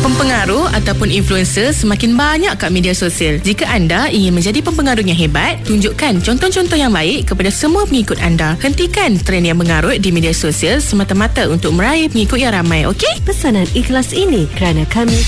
Pempengaruh ataupun influencer semakin banyak kat media sosial. Jika anda ingin menjadi pempengaruh yang hebat, tunjukkan contoh-contoh yang baik kepada semua pengikut anda. Hentikan trend yang mengarut di media sosial semata-mata untuk meraih pengikut yang ramai, okey? Pesanan ikhlas ini kerana kami